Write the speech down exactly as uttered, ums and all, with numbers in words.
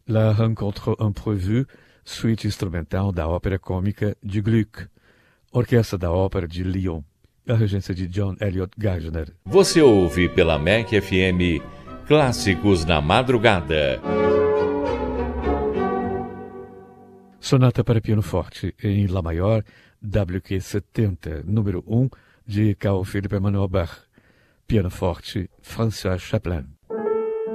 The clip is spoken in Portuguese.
La Rencontre Imprévue, suíte instrumental da ópera cômica de Gluck, Orquestra da Ópera de Lyon, a regência de John Eliot Gardiner. Você ouve pela M E C F M Clássicos na Madrugada. Sonata para piano forte em Lá maior, W Q setenta, número um, de Carl Philipp Emanuel Bach. Piano forte, François Chaplin.